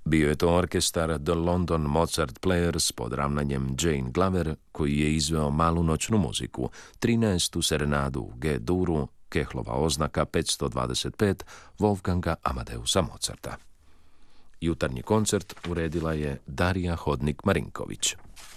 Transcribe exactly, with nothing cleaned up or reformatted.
Bio je to orkestar The London Mozart Players pod ravnanjem Jane Glover, koji je izveo malu noćnu muziku, trinaestu serenadu u G-duru, Kehlova oznaka petsto dvadeset pet, Wolfganga Amadeusa Mozarta. Jutarnji koncert uredila je Darija Hodnik-Marinković.